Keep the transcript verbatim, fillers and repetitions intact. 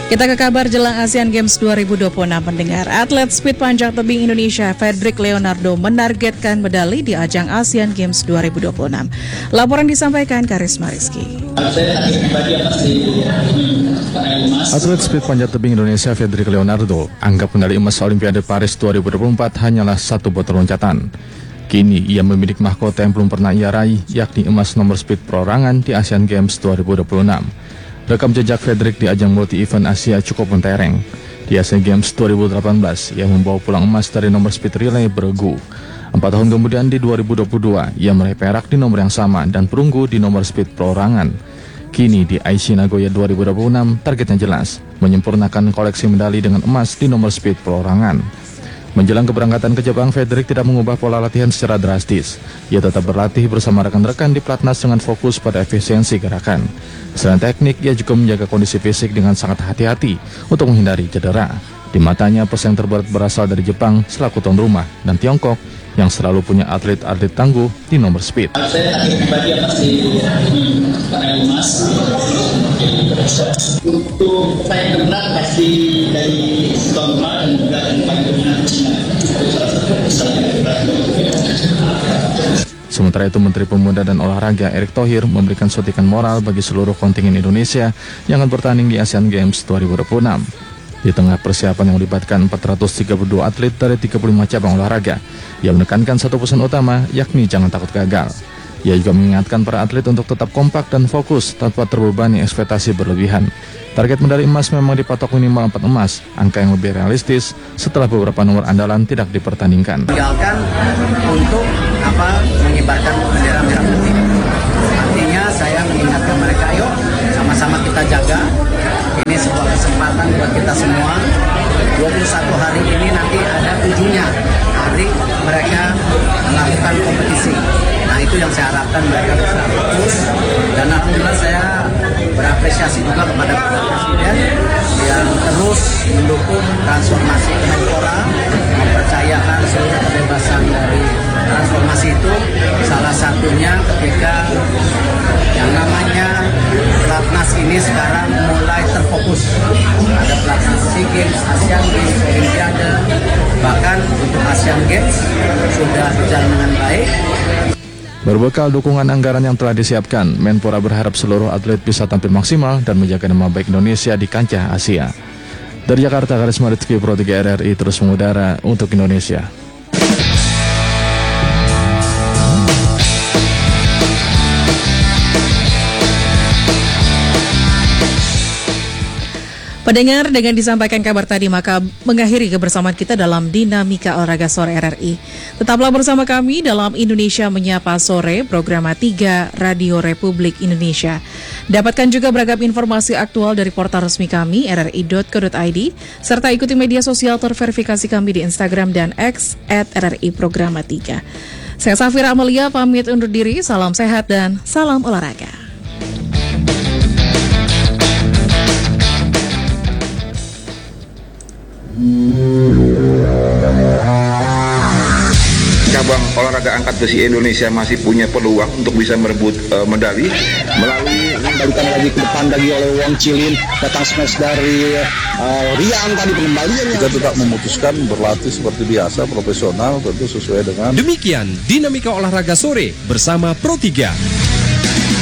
Kita ke kabar jelang Asian Games dua ribu dua puluh enam, pendengar. Atlet speed panjat tebing Indonesia Fredrik Leonardo menargetkan medali di ajang Asian Games dua ribu dua puluh enam. Laporan disampaikan Karisma Rizky. Atlet speed panjat tebing Indonesia Fredrik Leonardo anggap medali emas Olimpiade Paris dua ribu dua puluh empat hanyalah satu botol loncatan. Kini ia memiliki mahkota yang belum pernah ia raih, yakni emas nomor speed perorangan di Asian Games dua ribu dua puluh enam. Rekam jejak Fredrik di ajang multi-event Asia cukup mentereng. Di Asian Games dua ribu delapan belas, ia membawa pulang emas dari nomor speed relay beregu. Empat tahun kemudian di dua ribu dua puluh dua, ia meraih perak di nomor yang sama dan perunggu di nomor speed perorangan. Kini di Aichi Nagoya dua ribu dua puluh enam, targetnya jelas, menyempurnakan koleksi medali dengan emas di nomor speed perorangan. Menjelang keberangkatan ke Jepang, Fredrik tidak mengubah pola latihan secara drastis. Ia tetap berlatih bersama rekan-rekan di pelatnas dengan fokus pada efisiensi gerakan. Selain teknik, ia juga menjaga kondisi fisik dengan sangat hati-hati untuk menghindari cedera. Di matanya, pesaing terberat berasal dari Jepang selaku tuan rumah dan Tiongkok yang selalu punya atlet-atlet tangguh di nomor speed. Saya target pribadi pasti peraih emas. Untuk pesaing terberat pasti dari tuan rumah dan juga yang paling dominan Cina. Salah satu pesaing terberat. Sementara itu, Menteri Pemuda dan Olahraga Erick Thohir memberikan suntikan moral bagi seluruh kontingen Indonesia yang akan bertanding di Asian Games dua ribu dua puluh enam. Di tengah persiapan yang melibatkan empat ratus tiga puluh dua atlet dari tiga puluh lima cabang olahraga, ia menekankan satu pesan utama, yakni jangan takut gagal. Ia juga mengingatkan para atlet untuk tetap kompak dan fokus tanpa terbebani ekspektasi berlebihan. Target medali emas memang dipatok minimal empat emas, angka yang lebih realistis setelah beberapa nomor andalan tidak dipertandingkan. Tinggalkan untuk apa mengibarkan bendera merah putih. Artinya saya mengingatkan mereka, ayo sama-sama kita jaga. Ini sebuah kesempatan buat kita semua. dua puluh satu hari ini nanti ada ujungnya. Jadi mereka melakukan kompetisi. Nah, itu yang saya harapkan mereka bisa fokus. Dan alhamdulillah saya berapresiasi juga kepada Bapak Presiden yang terus mendukung transformasi Kemenpora, mempercayakan seluruh kebebasan dari transformasi itu. Salah satunya ketika yang namanya pelatnas ini sekarang mulai terfokus. Ada pelatnas SEA Games, Asian Games, Olimpiade, bahkan untuk Asian Games sudah berjalan dengan baik. Berbekal dukungan anggaran yang telah disiapkan, Menpora berharap seluruh atlet bisa tampil maksimal dan menjaga nama baik Indonesia di kancah Asia. Dari Jakarta, Karisma Rizky, Pro tiga R R I terus mengudara untuk Indonesia. Pendengar, dengan disampaikan kabar tadi, maka mengakhiri kebersamaan kita dalam Dinamika Olahraga Sore R R I. Tetaplah bersama kami dalam Indonesia Menyapa Sore, program tiga Radio Republik Indonesia. Dapatkan juga beragam informasi aktual dari portal resmi kami, r r i dot co dot i d, serta ikuti media sosial terverifikasi kami di Instagram dan X at R R I Programa tiga. Saya Safira Amelia, pamit undur diri, salam sehat dan salam olahraga. Cabang olahraga angkat besi Indonesia masih punya peluang untuk bisa merebut uh, medali melalui kembalikan lagi ke depan lagi oleh Wong Cilin, datang smash dari uh, Rian tadi pengembaliannya. Kita tetap memutuskan berlatih seperti biasa, profesional, tentu sesuai dengan. Demikian Dinamika Olahraga Sore bersama Pro tiga.